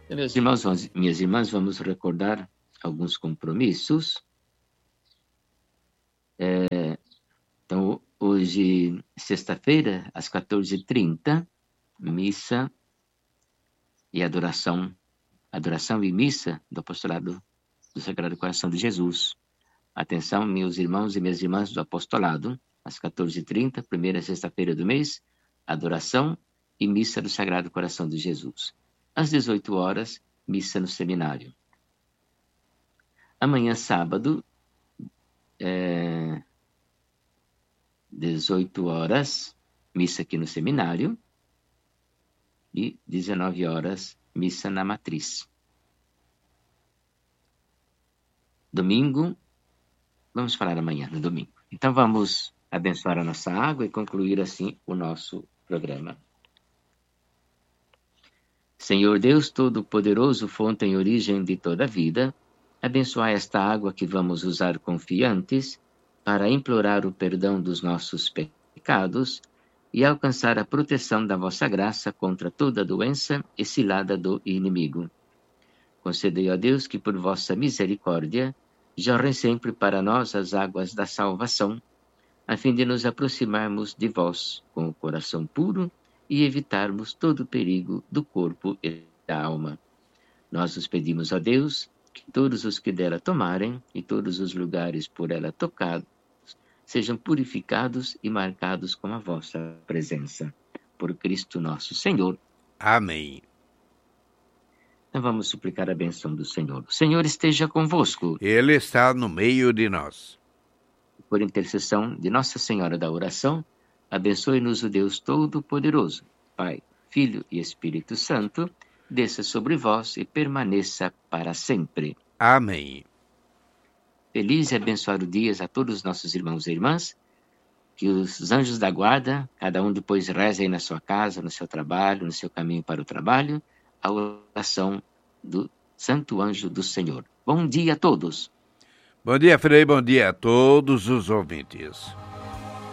Meus irmãos, minhas irmãs, vamos recordar alguns compromissos. Então, hoje, sexta-feira, às 14h30, missa e adoração e missa do apostolado do Sagrado Coração de Jesus. Atenção, meus irmãos e minhas irmãs do apostolado, às 14h30, primeira sexta-feira do mês, adoração e missa do Sagrado Coração de Jesus. Às 18 horas, missa no seminário. Amanhã, sábado, 18 horas, missa aqui no seminário. E 19 horas, missa na matriz. Domingo, vamos falar amanhã, no domingo. Então vamos abençoar a nossa água e concluir assim o nosso programa. Senhor Deus Todo-Poderoso, fonte e origem de toda a vida, abençoai esta água que vamos usar confiantes para implorar o perdão dos nossos pecados e alcançar a proteção da vossa graça contra toda doença e cilada do inimigo. Concedei a Deus que por vossa misericórdia jorrem sempre para nós as águas da salvação, a fim de nos aproximarmos de vós com o coração puro e evitarmos todo o perigo do corpo e da alma. Nós os pedimos a Deus que todos os que dela tomarem e todos os lugares por ela tocados sejam purificados e marcados com a vossa presença. Por Cristo nosso Senhor. Amém. Então vamos suplicar a bênção do Senhor. O Senhor esteja convosco. Ele está no meio de nós. Por intercessão de Nossa Senhora da Oração, abençoe-nos o Deus Todo-Poderoso, Pai, Filho e Espírito Santo, desça sobre vós e permaneça para sempre. Amém. Feliz e abençoado dias a todos os nossos irmãos e irmãs, que os anjos da guarda, cada um depois reze aí na sua casa, no seu trabalho, no seu caminho para o trabalho, a oração do Santo Anjo do Senhor. Bom dia a todos. Bom dia, Frei, bom dia a todos os ouvintes.